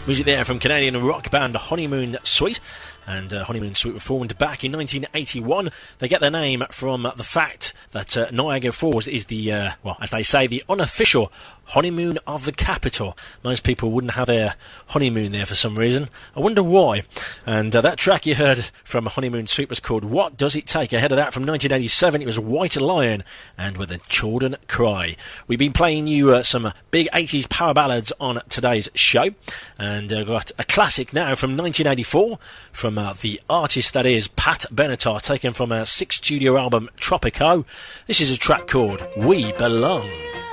Music there from Canadian rock band Honeymoon Suite. And Honeymoon Suite were formed back in 1981. They get their name from the fact that Niagara Falls is the, as they say, the unofficial honeymoon of the capital. Most people wouldn't have their honeymoon there for some reason. I wonder why. And that track you heard from Honeymoon Suite was called What Does It Take? Ahead of that, from 1987, it was White Lion and When the Children Cry. We've been playing you some big 80s power ballads on today's show. And got a classic now from 1984 from the artist that is Pat Benatar, taken from a 6th studio album Tropico. This is a track called We Belong.